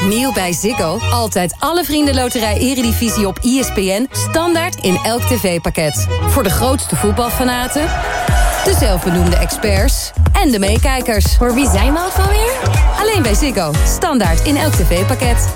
Nieuw bij Ziggo. Altijd alle Vriendenloterij Eredivisie op ESPN. Standaard in elk tv-pakket. Voor de grootste voetbalfanaten, de zelfbenoemde experts en de meekijkers. Voor wie zijn we ook alweer? Alleen bij Ziggo. Standaard in elk tv-pakket.